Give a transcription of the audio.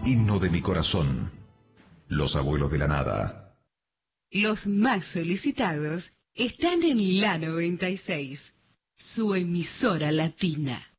himno de mi corazón. Los abuelos de la nada. Los más solicitados están en la 96, su emisora latina.